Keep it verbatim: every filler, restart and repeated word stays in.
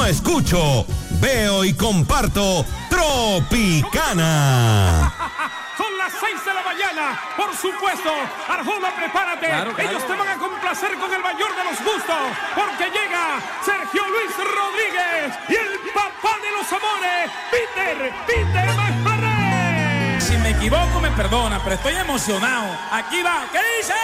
No escucho, veo y comparto Tropicana. Son las seis de la mañana, por supuesto. Arjona, prepárate. Claro, claro. Ellos te van a complacer con el mayor de los gustos, porque llega Sergio Luis Rodríguez y el papá de los amores, Peter, Peter Masparré. Si me equivoco, me perdona, pero estoy emocionado. Aquí va, ¿qué dice?